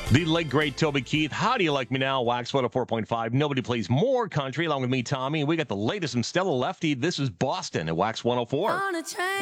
The late, great Toby Keith. How do you like me now? Wax 104.5. Nobody plays more country along with me, Tommy. And we got the latest from Stella Lefty. This is Boston at Wax 104.